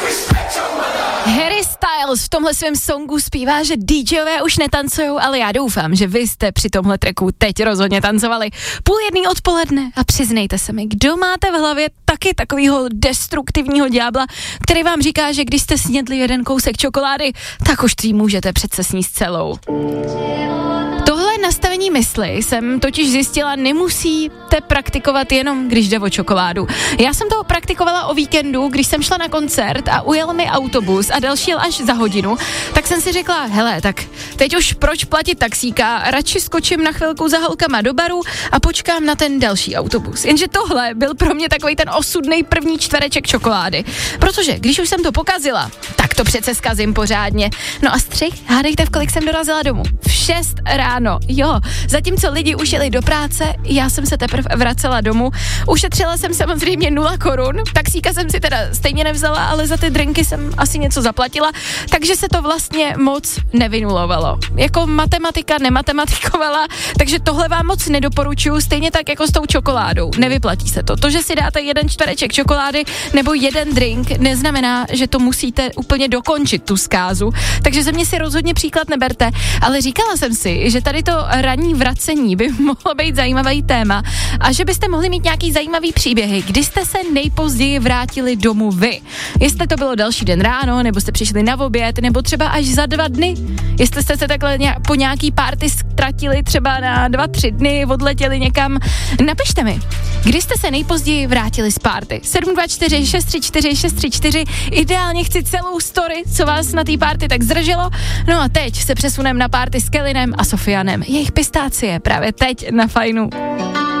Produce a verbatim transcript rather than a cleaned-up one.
Harry Styles v tomhle svém songu zpívá, že DJové už netancujou, ale já doufám, že vy jste při tomhle tracku teď rozhodně tancovali. Půl jedný odpoledne a přiznejte se mi, kdo máte v hlavě taky takovýho destruktivního ďábla, který vám říká, že když jste snědli jeden kousek čokolády, tak už ji můžete přece sníst celou. Tohle nastavení mysli jsem totiž zjistila, nemusíte praktikovat jenom, když jde o čokoládu. Já jsem to praktikovala o víkendu, když jsem šla na koncert a ujel mi autobus a další jel až za hodinu, tak jsem si řekla, hele, tak teď už proč platit taxíka, radši skočím na chvilku za holkama do baru a počkám na ten další autobus. Jenže tohle byl pro mě takový ten osudnej první čtvereček čokolády, protože když už jsem to pokazila, tak to přece zkazím pořádně. No a střih, hádejte, v kolik jsem dorazila domů? V šest ráno, jo. Zatímco lidi už jeli do práce, já jsem se teprve vracela domů. Ušetřila jsem samozřejmě nula korun, taxíka jsem si teda stejně nevzala, ale za ty drinky jsem asi něco zaplatila, takže se to vlastně moc nevynulovalo. Jako matematika nematematikovala, takže tohle vám moc nedoporučuju, stejně tak jako s tou čokoládou. Nevyplatí se to. To, že si dáte jeden čtvereček čokolády nebo jeden drink, neznamená, že to musíte úplně dokončit, tu zkázu. Takže ze mě si rozhodně příklad neberte, ale říkala jsem si, že tady to ranní vracení by mohlo být zajímavý téma a že byste mohli mít nějaký zajímavý příběhy, kdy jste se nejpozději vrátili domů vy. Jestli to bylo další den ráno, nebo jste přišli na oběd, nebo třeba až za dva dny. Jestli jste se takhle nějak, po nějaký party ztratili třeba na dva, tři dny, odletěli někam. Napište mi, kdy jste se nejpozději vrátili z party. sedm dva čtyři šest tři čtyři šest tři čtyři, ideálně chci celou story, co vás na té party tak zdrželo. No a teď se přesuneme na party s Kellynem a Sofianem. Jejich pistácie právě teď na Fajnu.